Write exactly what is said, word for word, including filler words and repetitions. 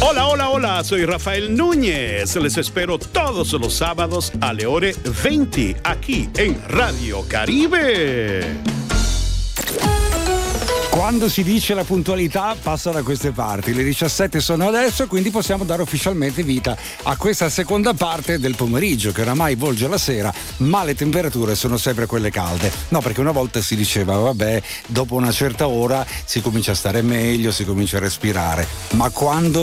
Hola, hola, hola, soy Rafael Núñez. Les espero todos los sábados a le ore veinte aquí en Radio Caribe. Quando si dice la puntualità passa da queste parti, le diciassette sono adesso, quindi possiamo dare ufficialmente vita a questa seconda parte del pomeriggio che oramai volge la sera, ma le temperature sono sempre quelle calde. No, perché una volta si diceva vabbè, dopo una certa ora si comincia a stare meglio, si comincia a respirare, ma quando